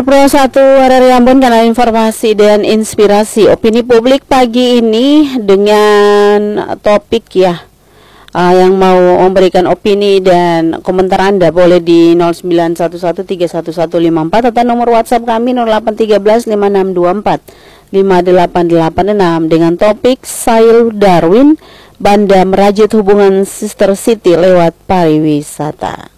Pro 1 RRI Ambon, kanal informasi dan inspirasi. Opini publik pagi ini dengan topik yang mau memberikan opini dan komentar Anda boleh di 0911311154 atau nomor WhatsApp kami 081356245886 dengan topik Sail Darwin, Banda merajut hubungan Sister City lewat pariwisata.